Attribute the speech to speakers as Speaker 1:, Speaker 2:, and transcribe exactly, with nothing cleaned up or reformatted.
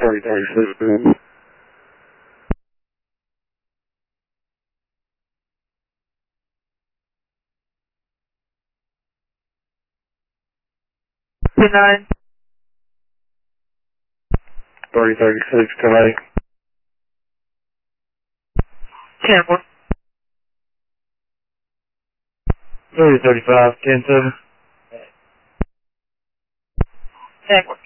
Speaker 1: thirty thirty-six.
Speaker 2: Two nine.
Speaker 1: thirty thirty-six, Calais.
Speaker 2: Ten one.
Speaker 1: thirty thirty-five, ten seven.
Speaker 2: Ten one.